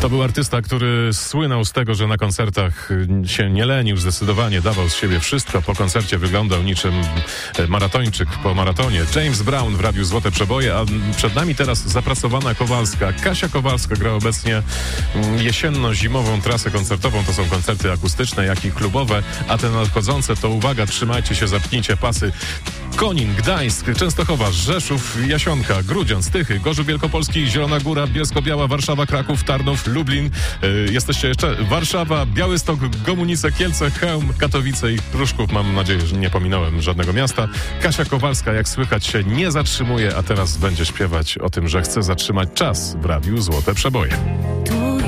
To był artysta, który słynął z tego, że na koncertach się nie lenił, zdecydowanie dawał z siebie wszystko. Po koncercie wyglądał niczym maratończyk po maratonie. James Brown w Radiu Złote Przeboje, a przed nami teraz zapracowana Kowalska. Kasia Kowalska gra obecnie jesienno-zimową trasę koncertową. To są koncerty akustyczne, jak i klubowe, a te nadchodzące to uwaga, trzymajcie się, zapnijcie pasy. Konin, Gdańsk, Częstochowa, Rzeszów, Jasionka, Grudziądz, Tychy, Gorzów Wielkopolski, Zielona Góra, Bielsko-Biała, Warszawa, Kraków, Tarnów, Lublin. Jesteście jeszcze Warszawa, Białystok, Gomunice, Kielce, Chełm, Katowice i Pruszków. Mam nadzieję, że nie pominąłem żadnego miasta. Kasia Kowalska, jak słychać, się nie zatrzymuje, a teraz będzie śpiewać o tym, że chce zatrzymać czas w Radiu Złote Przeboje.